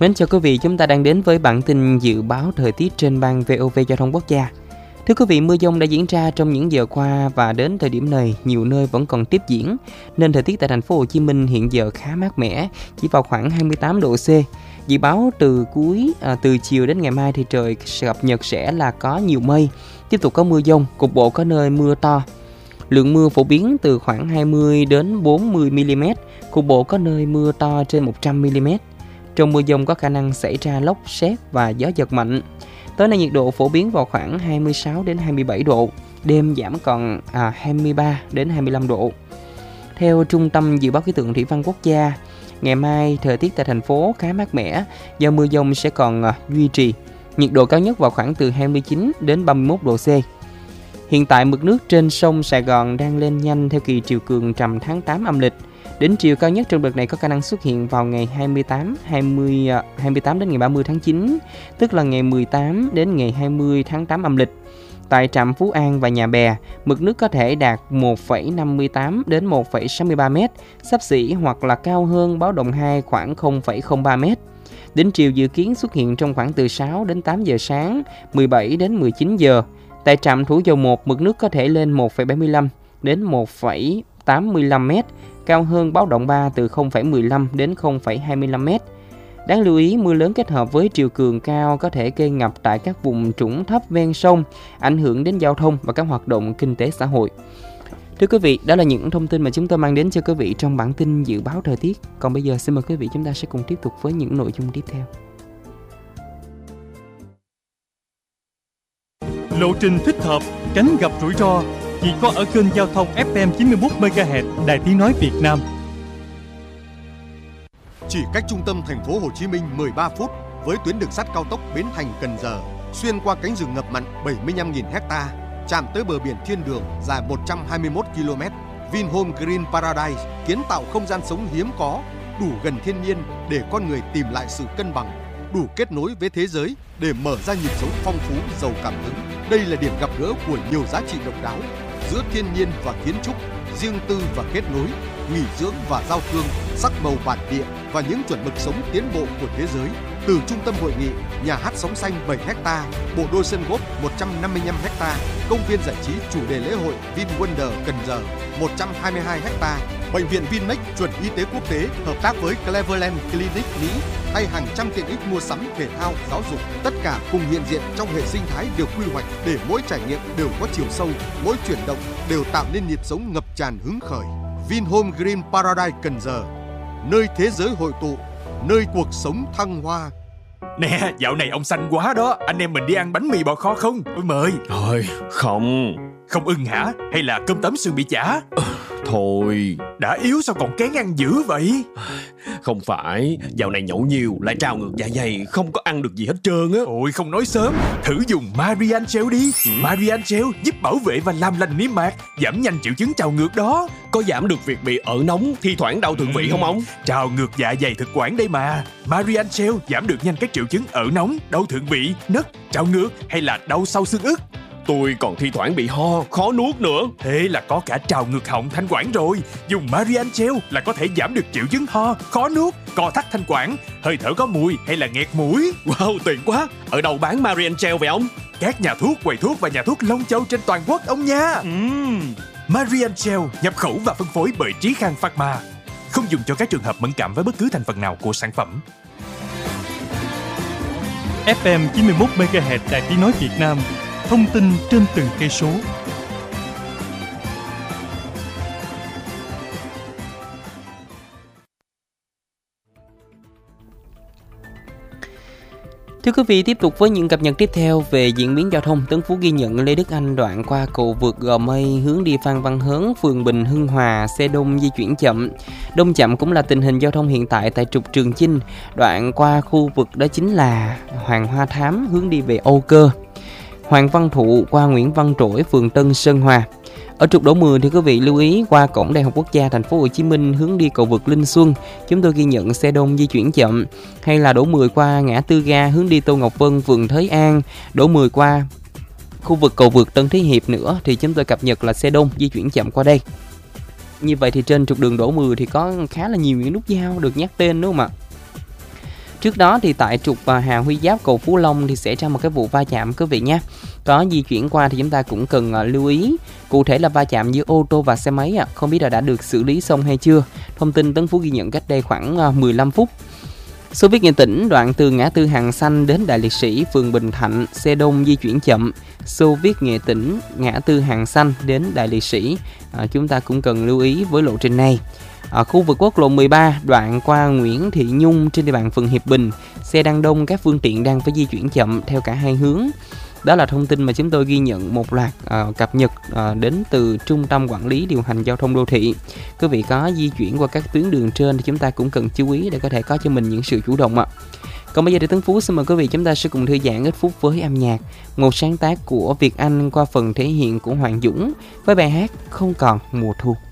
Mến chào quý vị, chúng ta đang đến với bản tin dự báo thời tiết trên ban VOV Giao thông Quốc gia. Thưa quý vị, mưa dông đã diễn ra trong những giờ qua và đến thời điểm này, nhiều nơi vẫn còn tiếp diễn, nên thời tiết tại thành phố Hồ Chí Minh hiện giờ khá mát mẻ, chỉ vào khoảng 28 độ C. Dự báo từ chiều đến ngày mai thì trời cập nhật sẽ là có nhiều mây, tiếp tục có mưa dông, cục bộ có nơi mưa to. Lượng mưa phổ biến từ khoảng 20 đến 40 mm, cục bộ có nơi mưa to trên 100 mm. Trong mưa dông có khả năng xảy ra lốc, sét và gió giật mạnh. Tối nay nhiệt độ phổ biến vào khoảng 26 đến 27 độ, đêm giảm còn 23 đến 25 độ. Theo Trung tâm Dự báo Khí tượng Thủy văn Quốc gia, ngày mai thời tiết tại thành phố khá mát mẻ, do mưa dông sẽ còn duy trì. Nhiệt độ cao nhất vào khoảng từ 29 đến 31 độ C. Hiện tại mực nước trên sông Sài Gòn đang lên nhanh theo kỳ triều cường rằm tháng 8 âm lịch. Đỉnh triều cao nhất trong đợt này có khả năng xuất hiện vào ngày 28 đến ngày 30 tháng 9, tức là ngày 18 đến ngày 20 tháng 8 âm lịch. Tại trạm Phú An và Nhà Bè, mực nước có thể đạt 1,58 đến 1,63 m, xấp xỉ hoặc là cao hơn báo động 2 khoảng 0,03 m. Đỉnh triều dự kiến xuất hiện trong khoảng từ 6 đến 8 giờ sáng, 17 đến 19 giờ. Tại trạm Thủ Dầu Một, mực nước có thể lên 1,75 đến 1,85 m, cao hơn báo động 3 từ 0,15 đến 0,25 m. Đáng lưu ý, mưa lớn kết hợp với triều cường cao có thể gây ngập tại các vùng trũng thấp ven sông, ảnh hưởng đến giao thông và các hoạt động kinh tế xã hội. Thưa quý vị, đó là những thông tin mà chúng tôi mang đến cho quý vị trong bản tin dự báo thời tiết. Còn bây giờ xin mời quý vị chúng ta sẽ cùng tiếp tục với những nội dung tiếp theo. Lộ trình thích hợp, tránh gặp rủi ro chỉ có ở kênh giao thông FM 91 MHz Đài Tiếng nói Việt Nam. Chỉ cách trung tâm thành phố Hồ Chí Minh 13 phút với tuyến đường sắt cao tốc Bến Thành - Cần Giờ, xuyên qua cánh rừng ngập mặn 75.000 ha, chạm tới bờ biển thiên đường dài 121 km. Vinhome Green Paradise kiến tạo không gian sống hiếm có, đủ gần thiên nhiên để con người tìm lại sự cân bằng, đủ kết nối với thế giới để mở ra nhịp sống phong phú giàu cảm hứng. Đây là điểm gặp gỡ của nhiều giá trị độc đáo giữa thiên nhiên và kiến trúc, riêng tư và kết nối, nghỉ dưỡng và giao thương, sắc màu bản địa và những chuẩn mực sống tiến bộ của thế giới. Từ trung tâm hội nghị, nhà hát sóng xanh 7 ha, bộ đôi sân golf 155 ha, công viên giải trí chủ đề lễ hội VinWonder Cần Giờ 122 ha, bệnh viện Vinmec chuẩn y tế quốc tế hợp tác với Cleveland Clinic Mỹ hay hàng trăm tiện ích mua sắm, thể thao, giáo dục, tất cả cùng hiện diện trong hệ sinh thái được quy hoạch để mỗi trải nghiệm đều có chiều sâu, mỗi chuyển động đều tạo nên nhịp sống ngập tràn hứng khởi. Vinhome Green Paradise Cần Giờ, nơi thế giới hội tụ, nơi cuộc sống thăng hoa. Nè, dạo này ông xanh quá đó, anh em mình đi ăn bánh mì bò kho không? Tôi mời. Thôi, không. Không ưng hả? Hay là cơm tấm xương bị chả? Thôi. Đã yếu sao còn kén ăn dữ vậy? Không phải, dạo này nhậu nhiều lại trào ngược dạ dày, không có ăn được gì hết trơn á. Ôi không nói sớm, thử dùng Marian Gel đi. Marian Gel giúp bảo vệ và làm lành niêm mạc, giảm nhanh triệu chứng trào ngược đó. Có giảm được việc bị ợ nóng, thi thoảng đau thượng vị không ông? Trào ngược dạ dày thực quản đây mà. Marian Gel giảm được nhanh các triệu chứng ợ nóng, đau thượng vị, nấc, trào ngược hay là đau sau xương ức. Tôi còn thi thoảng bị ho, khó nuốt nữa. Thế là có cả trào ngược họng, thanh quản rồi. Dùng Marian Gel là có thể giảm được triệu chứng ho, khó nuốt, co thắt thanh quản, hơi thở có mùi hay là nghẹt mũi. Wow, tuyệt quá. Ở đâu bán Marian Gel vậy ông? Các nhà thuốc, quầy thuốc và nhà thuốc Long Châu trên toàn quốc ông nha. Marian Gel nhập khẩu và phân phối bởi Trí Khang Pharma. Không dùng cho các trường hợp mẫn cảm với bất cứ thành phần nào của sản phẩm. FM 91 MHz Đài Tiếng nói Việt Nam. Thông tin trên từng cây số. Thưa quý vị, tiếp tục với những cập nhật tiếp theo về diễn biến giao thông. Tân Phú ghi nhận Lê Đức Anh đoạn qua cầu vượt Gò Mây hướng đi Phan Văn Hớn, phường Bình Hưng Hòa, xe đông di chuyển chậm. Đông chậm cũng là tình hình giao thông hiện tại tại trục Trường Chinh, đoạn qua khu vực đó chính là Hoàng Hoa Thám hướng đi về Âu Cơ. Hoàng Văn Thụ qua Nguyễn Văn Trỗi, phường Tân Sơn Hòa. Ở trục Đỗ Mười thì quý vị lưu ý qua cổng Đại học Quốc gia Thành phố Hồ Chí Minh hướng đi cầu vượt Linh Xuân, chúng tôi ghi nhận xe đông di chuyển chậm. Hay là Đỗ Mười qua ngã tư ga hướng đi Tô Ngọc Vân, phường Thới An. Đỗ Mười qua khu vực cầu vượt Tân Thế Hiệp nữa thì chúng tôi cập nhật là xe đông di chuyển chậm qua đây. Như vậy thì trên trục đường Đỗ Mười thì có khá là nhiều những nút giao được nhắc tên đúng không ạ? Trước đó thì tại trục Hà Huy Giáp cầu Phú Long thì xảy ra một cái vụ va chạm quý vị nhé. Có di chuyển qua thì chúng ta cũng cần lưu ý. Cụ thể là va chạm giữa ô tô và xe máy không biết là đã được xử lý xong hay chưa. Thông tin Tấn Phú ghi nhận cách đây khoảng 15 phút. Xô viết Nghệ Tĩnh đoạn từ ngã tư Hàng Xanh đến Đại Liệt Sĩ, phường Bình Thạnh, xe đông di chuyển chậm. Xô viết Nghệ Tĩnh ngã tư Hàng Xanh đến Đại Liệt Sĩ, chúng ta cũng cần lưu ý với lộ trình này. Ở khu vực quốc lộ 13 đoạn qua Nguyễn Thị Nhung trên địa bàn phường Hiệp Bình, xe đang đông, các phương tiện đang phải di chuyển chậm theo cả hai hướng. Đó là thông tin mà chúng tôi ghi nhận một loạt cập nhật đến từ Trung tâm Quản lý Điều hành Giao thông Đô thị. Quý vị có di chuyển qua các tuyến đường trên thì chúng ta cũng cần chú ý để có thể có cho mình những sự chủ động ạ. Còn bây giờ thì Tấn Phú xin mời quý vị chúng ta sẽ cùng thư giãn ít phút với âm nhạc. Một sáng tác của Việt Anh qua phần thể hiện của Hoàng Dũng với bài hát Không Còn Mùa Thu.